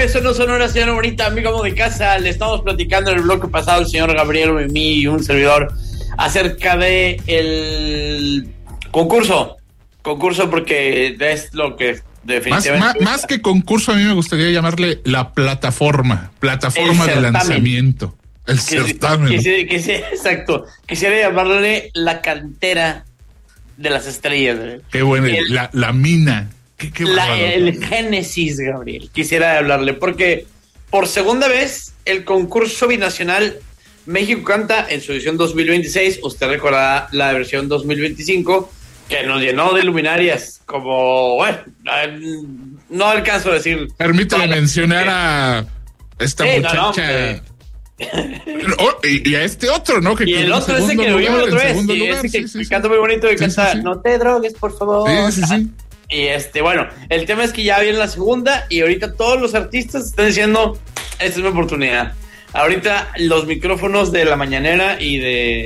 regreso, no son una señora bonita, amigo de casa. Le estamos platicando en el bloque pasado el señor Gabriel, Mimi y un servidor acerca de el concurso porque es lo que definitivamente... Más que concurso, a mí me gustaría llamarle la plataforma de lanzamiento. El certamen. Exacto. Quisiera llamarle la cantera de las estrellas. Qué bueno, la mina. El génesis, Gabriel. Quisiera hablarle porque por segunda vez el concurso binacional México Canta en su edición 2026, usted recordará la versión 2025, que nos llenó de luminarias como, bueno, no alcanzo a decir. Permítame mencionar a esta muchacha. Y a este otro, ¿no? Y el otro ese que lo vimos la otra vez. Y ese que canta muy bonito y canta, no te drogues, por favor. Sí. Y bueno, el tema es que ya viene la segunda y ahorita todos los artistas están diciendo, esta es mi oportunidad. Ahorita los micrófonos de la mañanera y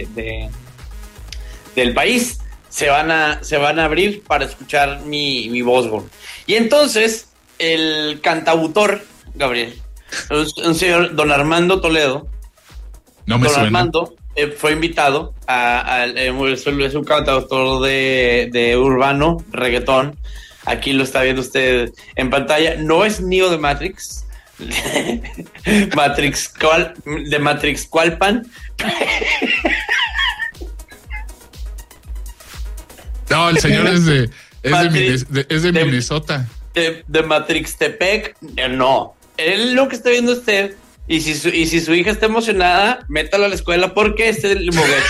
del país se van a abrir para escuchar mi voz, güey. Y entonces el cantautor, Gabriel, un señor don Armando Toledo, Armando fue invitado es un cantautor de urbano, reggaetón. Aquí lo está viendo usted en pantalla. No es Neo de Matrix. de Matrix Cualpan. No, el señor es de Minnesota. De Matrix Tepec. No. Él lo que está viendo usted, y si su hija está emocionada, métala a la escuela porque este es el bogueto.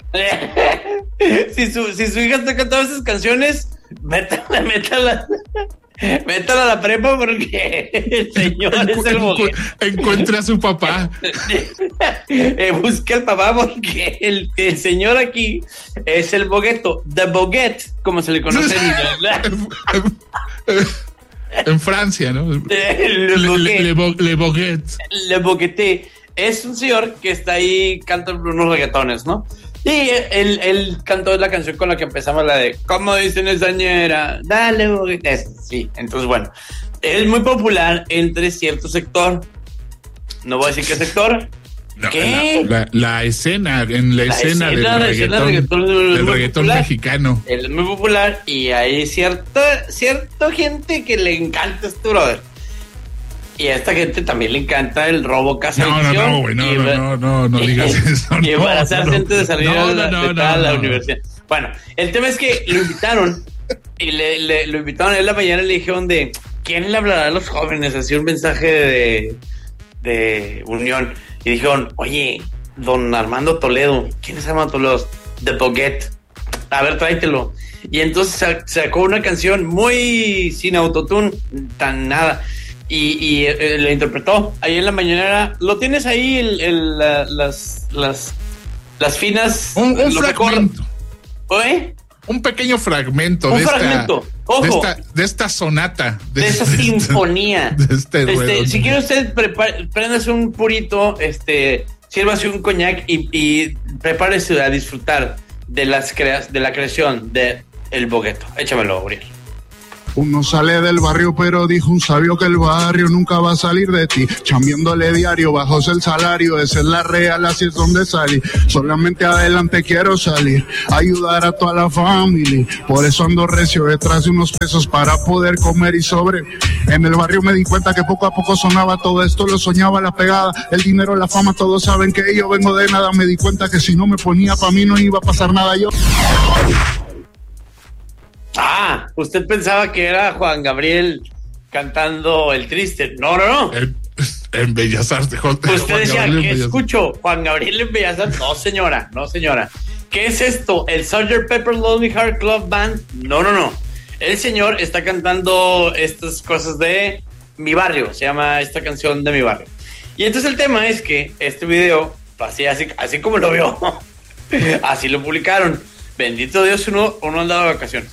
si su hija está cantando esas canciones, métala a la prepa porque el señor es el bogueto. Encuentra a su papá. Busque al papá porque el señor aquí es el bogueto. The Boguet, como se le conoce en inglés. En Francia, ¿no? Le Boguet. Le Bogueté. Es un señor que está ahí, canta unos reggaetones, ¿no? Y él cantó la canción con la que empezamos, la de ¿cómo dicen esa ñera? Dale, Bogueté. Sí, entonces bueno, es muy popular entre cierto sector. No voy a decir qué sector. ¿Qué? La escena, del reggaetón mexicano. Él es muy popular y hay cierta gente que le encanta este brother. Y a esta gente también le encanta el robo casa No digas eso. Y embarazarse antes de salir a la universidad. Bueno, el tema es que lo invitaron y lo invitaron a él la mañana y le dijeron ¿quién le hablará a los jóvenes? Así un mensaje de unión. Y dijeron, oye, don Armando Toledo. ¿Quién es Armando Toledo? The Boguet. A ver, tráetelo. Y entonces sacó una canción muy sin autotune, tan nada. Y lo interpretó ahí en la mañanera. Lo tienes ahí, las finas. Un fragmento. ¿Oye? Un pequeño fragmento. Ojo. De esta sonata. De esta sinfonía. Si quiere usted, préndase un purito, sírvase un coñac y prepárese a disfrutar de la creación de El Bogueto. Échamelo, Gabriel. Uno sale del barrio, pero dijo un sabio que el barrio nunca va a salir de ti. Chambiándole diario, bajos el salario, esa es la real, así es donde salí. Solamente adelante quiero salir, ayudar a toda la familia. Por eso ando recio detrás de unos pesos para poder comer y sobre. En el barrio me di cuenta que poco a poco sonaba todo esto, lo soñaba la pegada, el dinero, la fama, todos saben que yo vengo de nada. Me di cuenta que si no me ponía pa' mí no iba a pasar nada yo. Usted pensaba que era Juan Gabriel cantando El Triste. No. En Bellas Artes. Usted decía, ¿qué escucho? Juan Gabriel en Bellas Artes. No, señora. ¿Qué es esto? ¿El Sgt. Pepper Lonely Heart Club Band? No. El señor está cantando estas cosas de Mi Barrio. Se llama esta canción de Mi Barrio. Y entonces el tema es que este video, así como lo vio, así lo publicaron. Bendito Dios, uno andaba de vacaciones.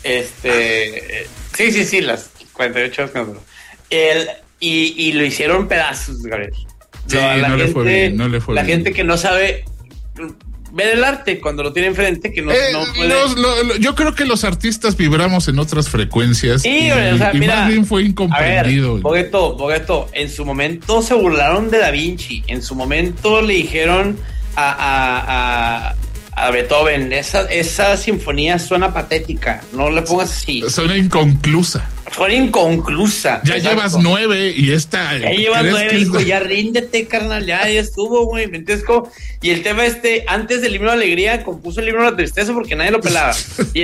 Sí, las 48 horas cuando y lo hicieron pedazos, Gabriel. Sí, no le fue bien. La gente que no sabe ver el arte cuando lo tiene enfrente, que no puede. Yo creo que los artistas vibramos en otras frecuencias. Sí, o sea, mira, más bien fue incomprendido. A ver, Bogueto, en su momento se burlaron de Da Vinci, en su momento le dijeron a Beethoven, esa sinfonía suena patética, no le pongas así. Suena inconclusa. Ya exacto. Llevas 9 y esta. Ya llevas 9, hijo, ya ríndete, carnal, ya estuvo, güey. Y el tema antes del himno de alegría, compuso el himno de la tristeza porque nadie lo pelaba. y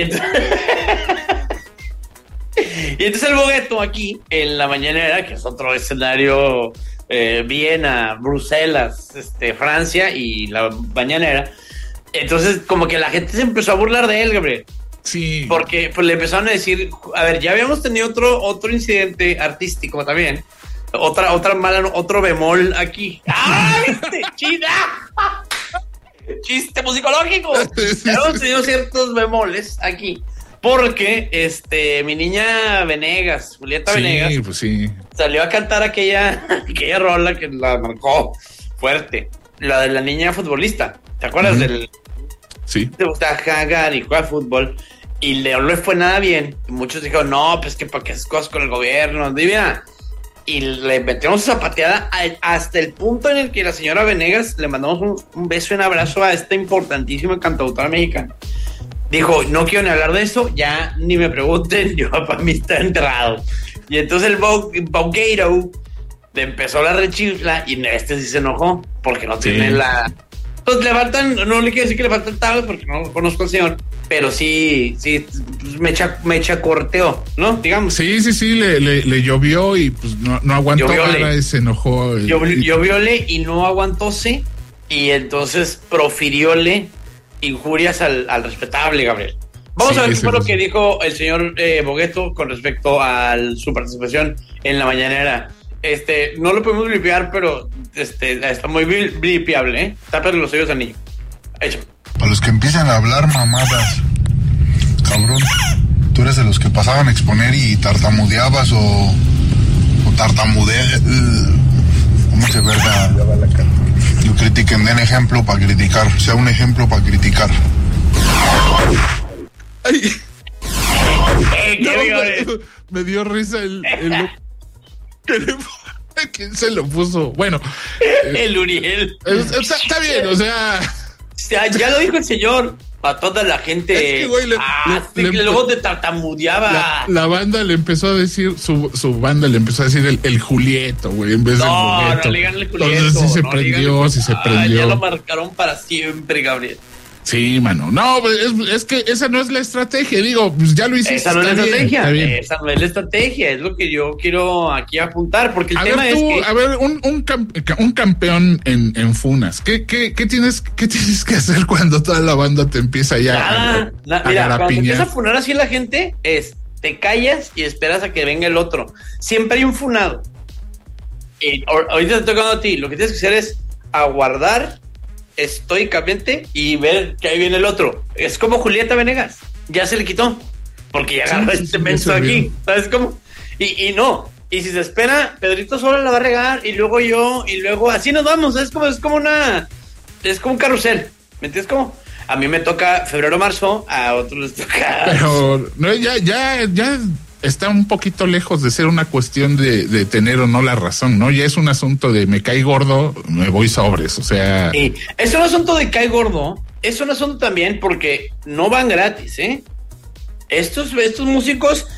entonces el Bogueto aquí, en la mañanera, que es otro escenario, Viena, Bruselas, Francia y la mañanera. Entonces, como que la gente se empezó a burlar de él, Gabriel. Sí. Porque pues, le empezaron a decir, a ver, ya habíamos tenido otro incidente artístico también. Otro bemol aquí. ¡Ay, chida! Chiste musicológico. Ya hemos tenido ciertos bemoles aquí. Porque mi niña Venegas, Julieta Venegas, pues sí, salió a cantar aquella rola que la marcó fuerte. La de la niña futbolista. ¿Te acuerdas del? Sí. Te gusta jagar y jugar fútbol. Y no le fue nada bien. Y muchos dijeron, no, pues que para qué haces cosas con el gobierno. Y le metemos esa pateada hasta el punto en el que la señora Venegas le mandamos un beso y un abrazo a esta importantísima cantautora mexicana. Dijo, no quiero ni hablar de eso, ya ni me pregunten, yo para mí está enterrado. Y entonces el Bogueto le empezó la rechifla y sí se enojó porque no tiene la... Pues le faltan, no le quiero decir que le faltan tablas porque no conozco al señor, pero sí, me chacorteó, ¿no? Digamos. Sí, le llovió y pues no aguantó nada y se enojó. Llovióle y no aguantóse y entonces profirióle injurias al respetable Gabriel. Vamos a ver qué fue lo que dijo el señor Bogueto con respecto a su participación en la mañanera. No lo podemos blipear, pero está muy blipeable, ¿eh? Tápale los oídos al niño. Hecho. Para los que empiezan a hablar mamadas, cabrón, tú eres de los que pasaban a exponer y tartamudeabas o tartamudeas. ¿Cómo se verga? No critiquen, den ejemplo para criticar, sea un ejemplo para criticar. Ay. Me dio risa el ¿quién se lo puso? Bueno, el Uriel. Está bien, o sea, ya lo dijo el señor. A toda la gente. Es que, güey, luego te tartamudeaba. La banda le empezó a decir, su banda le empezó a decir el Julieto, güey, en vez del Bogueto. No, díganle Julieto. Entonces sí se prendió. Ya lo marcaron para siempre, Gabriel. Sí, mano. No, es que esa no es la estrategia. Digo, pues ya lo hiciste. Esa no es la estrategia. Esa no es la estrategia. Es lo que yo quiero aquí apuntar. Porque el tema es que. A ver, un campeón en Funas. ¿Qué tienes que hacer cuando toda la banda te empieza ya mira, cuando te empieza a funar así la gente, te callas y esperas a que venga el otro. Siempre hay un funado. Ahorita te tocando a ti. Lo que tienes que hacer es aguardar estoicamente y ver que ahí viene el otro. Es como Julieta Venegas, ya se le quitó porque ya agarró menso aquí, ¿sabes cómo? Y no, y si se espera, Pedrito solo la va a regar y luego yo, y luego así nos vamos. Es como un carrusel, ¿me entiendes? Como a mí me toca febrero, marzo, a otros les toca. Pero no, ya está un poquito lejos de ser una cuestión de tener o no la razón, ¿no? Ya es un asunto de me cae gordo, me voy sobres, o sea... Sí, es un asunto de cae gordo, es un asunto también porque no van gratis, ¿eh? Estos músicos